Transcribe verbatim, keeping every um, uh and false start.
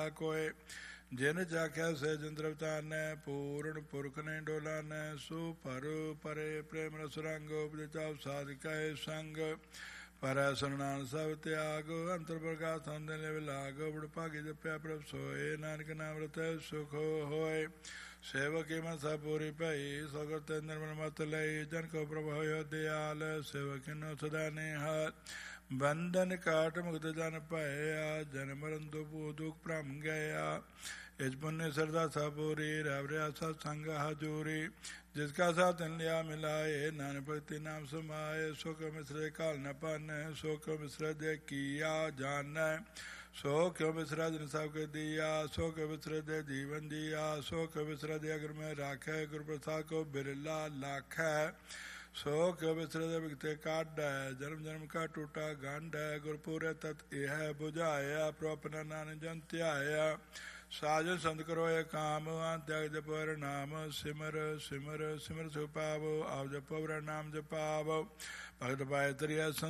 ਕੋਇ। ਜਿਨ ਚਾਖਿਆ ਸੇ ਜੰਦਰ ਅਵਤਾਰਨੈ, ਪੂਰਨ ਪੁਰਖ ਨੇ ਡੋਲਾਨੈ। ਸੋ ਭਰ ਪਰੇ ਪ੍ਰੇਮ ਰਸ ਰੰਗ, ਉਪਜ ਚਾਪ ਸਾਧਿਕੈ ਸੰਗ। ਪਰੈ ਸੁਨਾਨ ਸਭ ਤਿਆਗ, ਅੰਤਰ ਪ੍ਰਕਾਸ਼ ਸੰਦਿ ਲਿਵ ਲਾਗ। ਬੜ ਭਾਗੀ ਜਪਿਆ ਪ੍ਰਭ ਸੋਏ, ਨਾਨਕ ਨਾਮ ਰਤੈ ਸੁਖ ਹੋਏ। ਸੇਵਕ ਮਨ ਸਭ ਪੂਰੀ ਭਈ, ਸਗਲ ਤੇ ਨਿਰਮਲ ਮਤ ਲਈ। ਜਨ ਕੋ ਪ੍ਰਭ ਹੋਇ ਦਿਆਲ, ਸੇਵਕ ਨੋ ਸਦਾ ਨਿਹਾਲ। ਬੰਧਨ ਕਾਟ ਮੁਕਤ ਜਨ ਭਇਆ, ਜਨ ਮਰਨ ਦੁਖ ਦੁਖ ਭ੍ਰਮ ਗਿਆ। इस पुण्य श्रद्धा सपूरी, रवरिया सत्संग हजूरी। जिसका साथ लिया मिलाए, नानक भक्ति नाम समाये। सुख मिश्र काल न पाने, सुख मिश्र दे किया जाने। सो क्यों मिश्रा जिन सबके दिया, सो क्यों मिश्र दे जीवन दिया। सो क्यों मिश्र दे अगर में राखे, गुरु प्रसाद को बिरला लाख है। सो क्यों मिश्र दे विगते काट है, जन्म जन्म का टूटा गंड है। गुरपुरे तत् यह बुझाया, प्रो अपना नानक जन त्याया। साजन संत करो ये काम, त्याग जपो नाम। सिमर सिमर सिमर सुख पावो, आप जपो नाम जपावो। भगत पाए तरिया